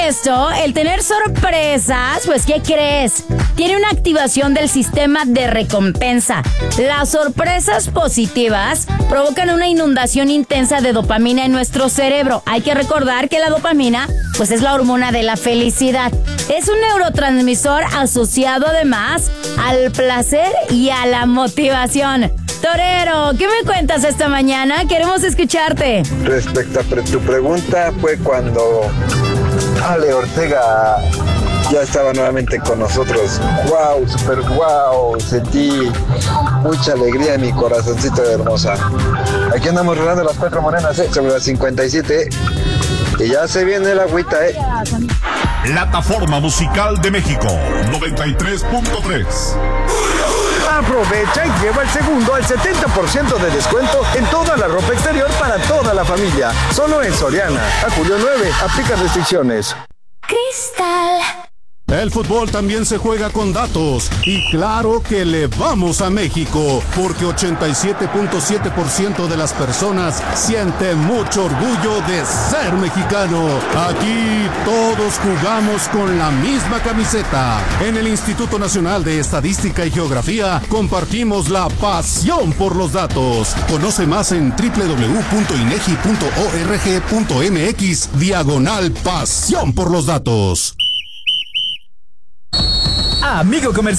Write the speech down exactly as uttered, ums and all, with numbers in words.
esto, el tener sorpresas, pues ¿qué crees? Tiene una activación del sistema de recompensa. Las sorpresas positivas provocan una inundación intensa de dopamina en nuestro cerebro. Hay que recordar que la dopamina, pues es la hormona de la felicidad. Es un neurotransmisor asociado además al placer y a la motivación. Torero, ¿qué me cuentas esta mañana? Queremos escucharte. Respecto a pre- tu pregunta, fue cuando Ale Ortega ya estaba nuevamente con nosotros. ¡Wow! ¡Super wow! Sentí mucha alegría en mi corazoncito de hermosa. Aquí andamos rodando las cuatro morenas, ¿eh? Sobre las cincuenta y siete. Y ya se viene la agüita, ¿eh? Plataforma Musical de México, noventa y tres punto tres. Aprovecha y lleva el segundo al setenta por ciento de descuento en toda la ropa exterior para toda la familia. Solo en Soriana. A julio nueve. Aplica restricciones. Cristal. El fútbol también se juega con datos y claro que le vamos a México porque ochenta y siete punto siete por ciento de las personas sienten mucho orgullo de ser mexicano. Aquí todos jugamos con la misma camiseta. En el Instituto Nacional de Estadística y Geografía compartimos la pasión por los datos. Conoce más en doble u doble u doble u punto inegi punto org punto mx diagonal pasión por los datos. Amigo comercial.